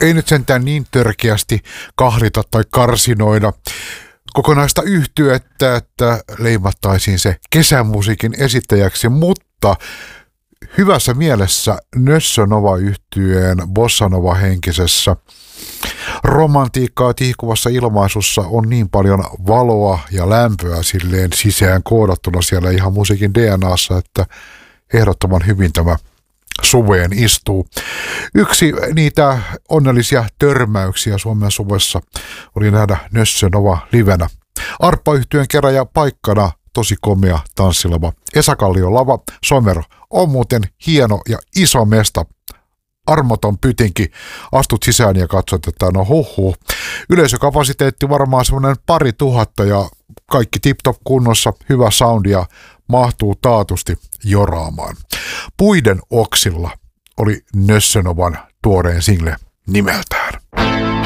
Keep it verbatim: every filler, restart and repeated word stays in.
ei nyt sentään niin törkeästi kahlita tai karsinoida kokonaista yhtyettä, että leimattaisiin se kesämusiikin esittäjäksi, mutta hyvässä mielessä Nössö Nova-yhtyeen Bossa Nova-henkisessä romantiikkaa tihkuvassa ilmaisussa on niin paljon valoa ja lämpöä silleen sisään koodattuna siellä ihan musiikin D N A:ssa, että ehdottoman hyvin tämä suveen istuu. Yksi niitä onnellisia törmäyksiä Suomen suvessa oli nähdä Nössö Nova livenä. Arppa-yhtyeen keräjä paikkana tosi komea tanssilava Esa Kallion lava. Somero on muuten hieno ja iso mesta. Armoton pytinki. Astut sisään ja katsot, että no huhhuh. Yleisökapasiteetti varmaan semmoinen pari tuhatta ja kaikki tip-top kunnossa, hyvä soundi ja mahtuu taatusti joraamaan. Puiden oksilla oli Nössö Novan tuoreen single nimeltä.